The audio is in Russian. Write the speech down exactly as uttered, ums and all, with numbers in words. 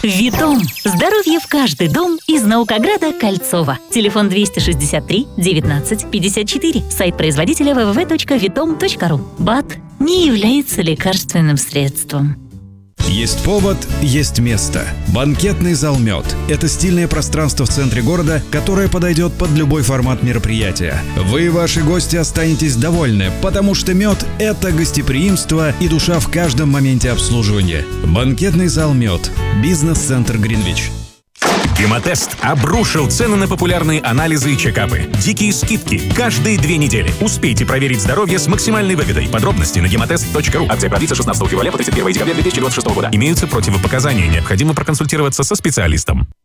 Витом. Здоровье в каждый дом из Наукограда Кольцова. Телефон двести шестьдесят три девятнадцать пятьдесят четыре. Сайт производителя дабл ю дабл ю дабл ю точка витом точка ру. БАД не является лекарственным средством. Есть повод, есть место. Банкетный зал «Мед» — это стильное пространство в центре города, которое подойдет под любой формат мероприятия. Вы и ваши гости останетесь довольны, потому что «Мед» — это гостеприимство и душа в каждом моменте обслуживания. Банкетный зал «Мед». Бизнес-центр Гринвич. Гемотест обрушил цены на популярные анализы и чекапы. Дикие скидки каждые две недели. Успейте проверить здоровье с максимальной выгодой. Подробности на гемотест точка ру. Акция продлится шестнадцатого февраля по тридцать первое декабря две тысячи двадцать шестого года. Имеются противопоказания. Необходимо проконсультироваться со специалистом.